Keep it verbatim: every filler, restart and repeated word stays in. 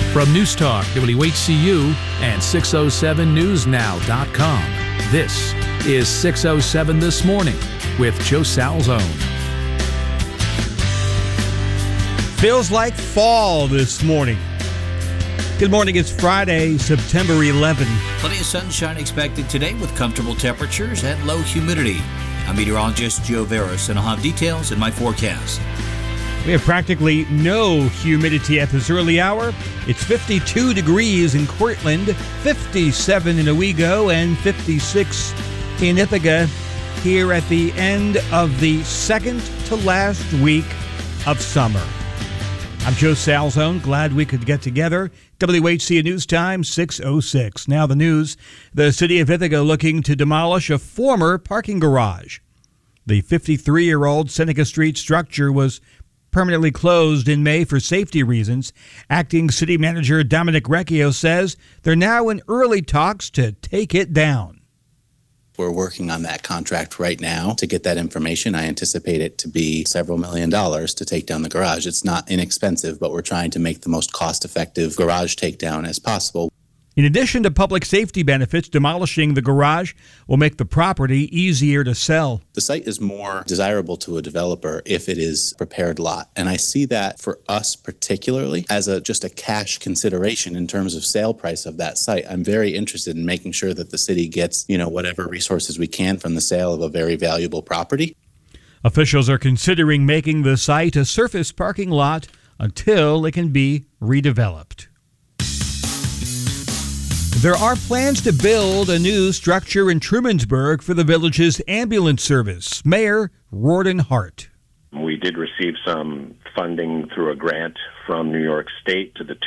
From News Talk, W H C U, and six oh seven news now dot com, this is six oh seven This Morning with Joe Salzone. Feels like fall this morning. Good morning, it's Friday, September eleventh. Plenty of sunshine expected today with comfortable temperatures and low humidity. I'm meteorologist Joe Veras, and I'll have details in my forecast. We have practically no humidity at this early hour. It's fifty-two degrees in Cortland, fifty-seven in Owego, and fifty-six in Ithaca here at the end of the second to last week of summer. I'm Joe Salzone. Glad we could get together. W H C U News Time, six oh six. Now the news. The city of Ithaca looking to demolish a former parking garage. The fifty-three-year-old Seneca Street structure was permanently closed in May for safety reasons. Acting City Manager Dominic Recchio says they're now in early talks to take it down. We're working on that contract right now to get that information. I anticipate it to be several million dollars to take down the garage. It's not inexpensive, but we're trying to make the most cost-effective garage takedown as possible. In addition to public safety benefits, demolishing the garage will make the property easier to sell. The site is more desirable to a developer if it is a prepared lot. And I see that for us particularly as a just a cash consideration in terms of sale price of that site. I'm very interested in making sure that the city gets, you know, whatever resources we can from the sale of a very valuable property. Officials are considering making the site a surface parking lot until it can be redeveloped. There are plans to build a new structure in Trumansburg for the village's ambulance service. Mayor Rawdon Hart. We did receive some funding through a grant from New York State to the